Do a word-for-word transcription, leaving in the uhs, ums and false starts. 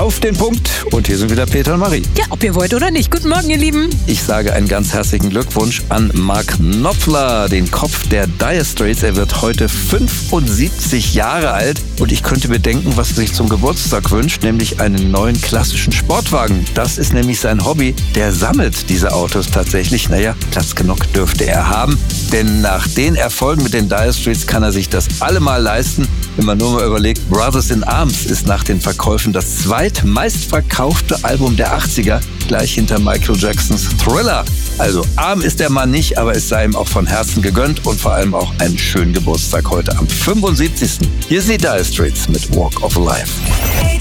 Auf den Punkt. Und hier sind wieder Peter und Marie. Ja, ob ihr wollt oder nicht. Guten Morgen, ihr Lieben. Ich sage einen ganz herzlichen Glückwunsch an Mark Knopfler, den Kopf der Dire Straits. Er wird heute fünfundsiebzig Jahre alt. Und ich könnte bedenken, was er sich zum Geburtstag wünscht, nämlich einen neuen klassischen Sportwagen. Das ist nämlich sein Hobby. Der sammelt diese Autos tatsächlich. Naja, Platz genug dürfte er haben. Denn nach den Erfolgen mit den Dire Straits kann er sich das allemal leisten. Wenn man nur mal überlegt, Brothers in Arms ist nach den Verkäufen das zweitmeistverkaufte Album der achtziger, gleich hinter Michael Jacksons Thriller. Also arm ist der Mann nicht, aber es sei ihm auch von Herzen gegönnt und vor allem auch einen schönen Geburtstag heute am fünfundsiebzigsten Hier sind die Dire Straits mit Walk of Life.